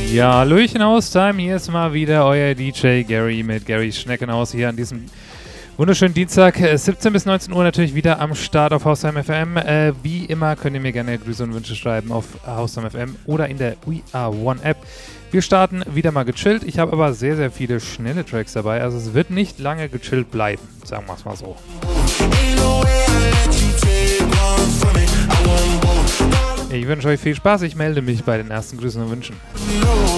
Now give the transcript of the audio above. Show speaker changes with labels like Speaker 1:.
Speaker 1: Ja, Hallöchen Haustime, hier ist mal wieder euer DJ Gary mit Gary Schneckenhaus hier an diesem wunderschönen Dienstag, 17 bis 19 Uhr natürlich wieder am Start auf Haustime FM. Wie immer könnt ihr mir gerne Grüße und Wünsche schreiben auf Haustime FM oder in der We Are One App. Wir starten wieder mal gechillt, ich habe aber sehr, sehr viele schnelle Tracks dabei, also es wird nicht lange gechillt bleiben, sagen wir es mal so. Ich wünsche euch viel Spaß, ich melde mich bei den ersten Grüßen und Wünschen.